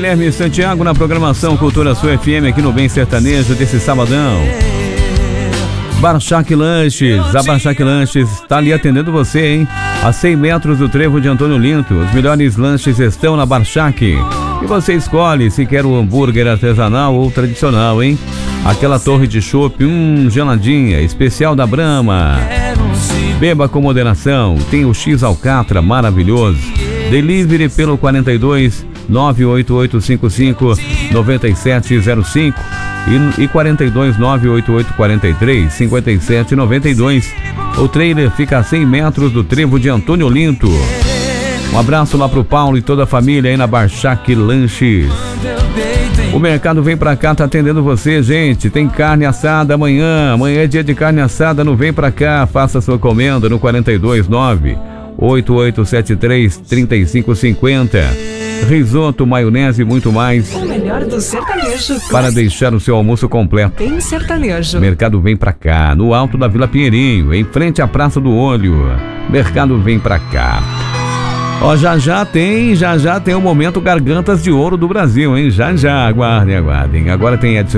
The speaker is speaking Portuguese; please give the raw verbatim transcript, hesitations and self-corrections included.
Guilherme Santiago na programação Cultura Sul F M aqui no Bem Sertanejo desse sabadão. Barchac Lanches, a Barchac Lanches está ali atendendo você, hein? A cem metros do trevo de Antônio Linto, os melhores lanches estão na Barchac. E você escolhe se quer o hambúrguer artesanal ou tradicional, hein? Aquela torre de chopp, hum, geladinha, especial da Brahma. Beba com moderação, tem o X Alcatra maravilhoso. Delivery pelo quarenta e dois, nove oito oito cinco cinco, nove sete zero cinco e quarenta e dois, nove oito oito quatro três, cinco sete nove dois. O trailer fica a cem metros do trevo de Antônio Linto. Um abraço lá pro Paulo e toda a família aí na Barchac Lanches. O mercado vem pra cá, tá atendendo você, gente. Tem carne assada amanhã. Amanhã é dia de carne assada, não vem pra cá. Faça sua comenda no quarenta e dois, nove oito oito sete três, três cinco cinco zero. Risoto, maionese e muito mais. O melhor do sertanejo. Para deixar o seu almoço completo. Bem sertanejo. Mercado vem pra cá, no alto da Vila Pinheirinho, em frente à Praça do Olho. Mercado vem pra cá. Ó, já já tem, já já tem o momento Gargantas de Ouro do Brasil, hein? Já já, aguardem, aguardem. Agora tem Edson